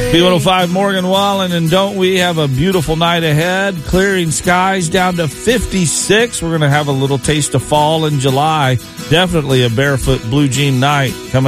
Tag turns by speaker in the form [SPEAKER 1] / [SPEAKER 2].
[SPEAKER 1] B105 Morgan Wallen, and don't we have a beautiful night ahead? Clearing skies down to 56. We're going to have a little taste of fall in July. Definitely a barefoot blue jean night coming